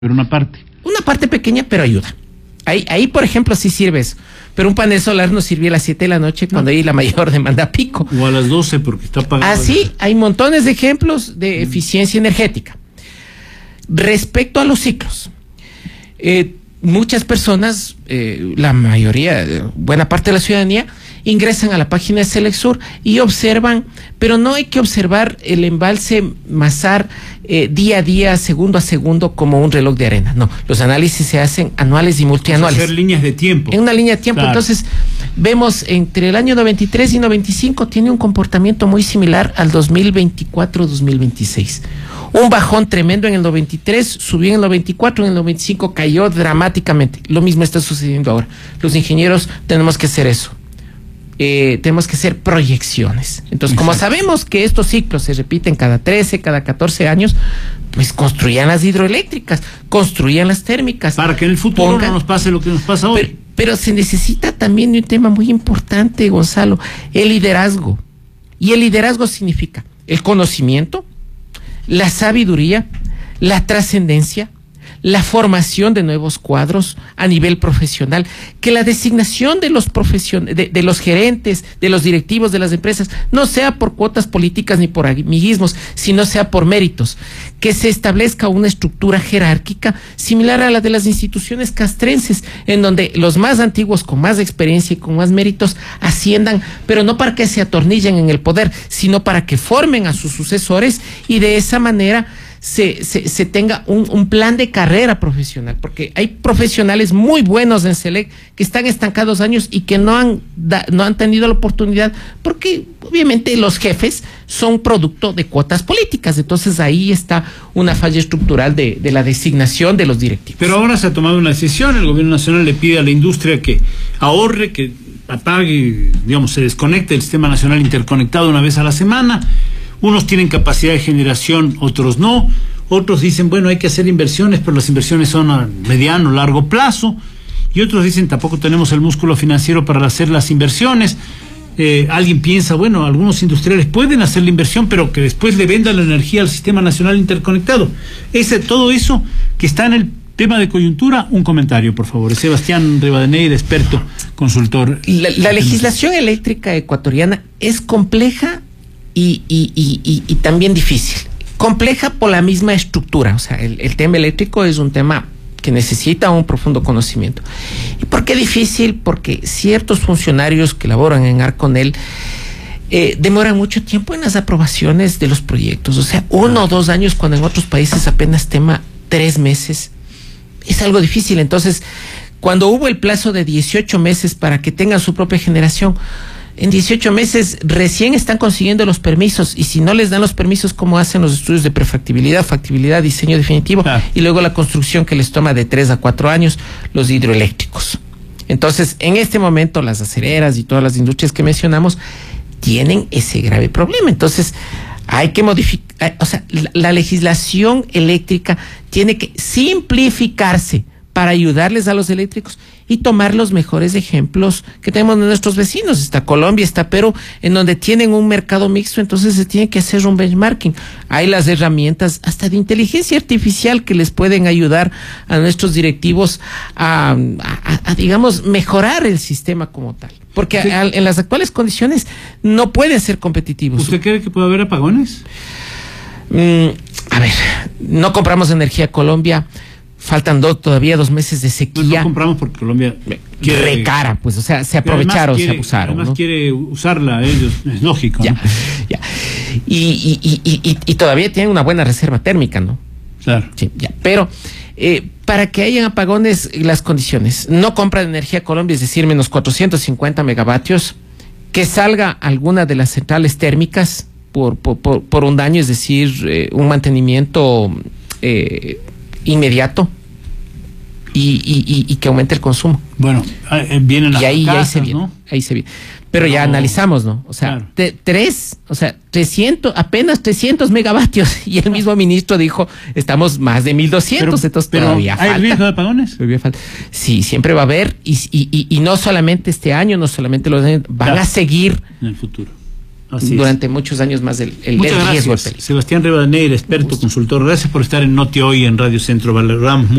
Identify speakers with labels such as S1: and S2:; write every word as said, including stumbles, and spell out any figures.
S1: Pero una parte.
S2: Una parte pequeña, pero ayuda. Ahí, ahí por ejemplo, sí sirve eso. Pero un panel solar nos sirvió a las siete de la noche cuando no. hay la mayor demanda pico.
S1: O a las doce porque está pagando.
S2: Así, hay montones de ejemplos de mm. eficiencia energética. Respecto a los ciclos, eh, muchas personas, eh, la mayoría, buena parte de la ciudadanía, ingresan a la página de Selexur y observan, pero no hay que observar el embalse Mazar eh, día a día, segundo a segundo, como un reloj de arena. No, los análisis se hacen anuales y multianuales.
S1: O sea, hacer líneas de tiempo.
S2: En una línea de tiempo. Claro. Entonces, vemos entre el año noventa y tres y noventa y cinco tiene un comportamiento muy similar al dos mil veinticuatro dos mil veintiséis. Un bajón tremendo en el noventa y tres, subió en el noventa y cuatro, en el noventa y cinco cayó dramáticamente. Lo mismo está sucediendo ahora. Los ingenieros tenemos que hacer eso. Eh, tenemos que hacer proyecciones. Entonces, como Exacto. sabemos que estos ciclos se repiten cada trece, cada catorce años, pues construyan las hidroeléctricas, construyan las térmicas.
S1: Para que en el futuro pongan, no nos pase lo que nos pasa hoy.
S2: Pero, pero se necesita también un tema muy importante, Gonzalo, el liderazgo. Y el liderazgo significa el conocimiento, la sabiduría, la trascendencia, la formación de nuevos cuadros a nivel profesional, que la designación de los profesion de, de los gerentes, de los directivos de las empresas, no sea por cuotas políticas ni por amiguismos, sino sea por méritos, que se establezca una estructura jerárquica similar a la de las instituciones castrenses, en donde los más antiguos con más experiencia y con más méritos asciendan, pero no para que se atornillen en el poder, sino para que formen a sus sucesores y de esa manera Se, se, se tenga un, un plan de carrera profesional, porque hay profesionales muy buenos en Selec que están estancados años y que no han, da, no han tenido la oportunidad, porque obviamente los jefes son producto de cuotas políticas. Entonces ahí está una falla estructural de, de la designación de los directivos.
S1: Pero ahora se ha tomado una decisión, el gobierno nacional le pide a la industria que ahorre, que apague, digamos, se desconecte el sistema nacional interconectado una vez a la semana. Unos tienen capacidad de generación, otros no. Otros dicen, bueno, hay que hacer inversiones, pero las inversiones son a mediano, largo plazo. Y otros dicen, tampoco tenemos el músculo financiero para hacer las inversiones. Eh, alguien piensa, bueno, algunos industriales pueden hacer la inversión, pero que después le vendan la energía al sistema nacional interconectado. Ese, todo eso que está en el tema de coyuntura, un comentario, por favor. Sebastián Rivadeneira, experto, consultor.
S2: La, la legislación eléctrica ecuatoriana es compleja Y, y, y, y, y también difícil, compleja por la misma estructura. O sea, el, el tema eléctrico es un tema que necesita un profundo conocimiento. ¿Y por qué difícil? Porque ciertos funcionarios que laboran en Arconel eh, demoran mucho tiempo en las aprobaciones de los proyectos. O sea, uno o dos años, cuando en otros países apenas tema tres meses. Es algo difícil. Entonces, cuando hubo el plazo de dieciocho meses para que tengan su propia generación, en dieciocho meses recién están consiguiendo los permisos, y si no les dan los permisos, ¿cómo hacen los estudios de prefactibilidad, factibilidad, diseño definitivo? Ah. Y luego la construcción, que les toma de tres a cuatro años, los hidroeléctricos. Entonces, en este momento, las acereras y todas las industrias que mencionamos tienen ese grave problema. Entonces, hay que modificar, o sea, la, la legislación eléctrica tiene que simplificarse para ayudarles a los eléctricos y tomar los mejores ejemplos que tenemos de nuestros vecinos. Está Colombia, está Perú, en donde tienen un mercado mixto. Entonces se tiene que hacer un benchmarking. Hay las herramientas hasta de inteligencia artificial que les pueden ayudar a nuestros directivos a, a, a digamos, mejorar el sistema como tal. Porque a, a, en las actuales condiciones no pueden ser competitivos.
S1: ¿Usted cree que puede haber apagones?
S2: Mm, a ver, no compramos energía a Colombia. Faltan dos, todavía dos meses de sequía.
S1: Pues no compramos porque Colombia
S2: quiere, recara, pues, o sea, se aprovecharon, quiere, se abusaron.
S1: Además
S2: ¿no?
S1: quiere usarla ellos, es lógico.
S2: Ya,
S1: ¿no?
S2: ya. Y, y, y, y, y todavía tienen una buena reserva térmica, ¿no?
S1: Claro.
S2: Sí, ya. Pero eh, para que hayan apagones, las condiciones: no compra de energía a Colombia, es decir, menos cuatrocientos cincuenta megavatios, que salga alguna de las centrales térmicas por, por, por, por un daño, es decir, eh, un mantenimiento eh, inmediato, y, y, y, y que aumente el consumo.
S1: Bueno, eh, vienen las
S2: y ahí,
S1: casas,
S2: ahí se viene,
S1: ¿no?
S2: ahí se viene. Pero no, ya analizamos, ¿no? O sea, claro. te, tres, o sea, trescientos, apenas trescientos megavatios, y el mismo ministro dijo, estamos más de mil doscientos, pero, entonces
S1: pero
S2: todavía
S1: ¿hay
S2: falta.
S1: ¿Hay riesgo de apagones?
S2: Todavía falta. Sí, siempre va a haber, y, y, y, y no solamente este año, no solamente los años, van claro. a seguir.
S1: En el futuro. Así
S2: durante
S1: es.
S2: muchos años más el, el,
S1: Muchas
S2: el riesgo.
S1: gracias, Sebastián Rivadeneira, experto, consultor. Gracias por estar en Noti Hoy en Radio Centro. Valoramos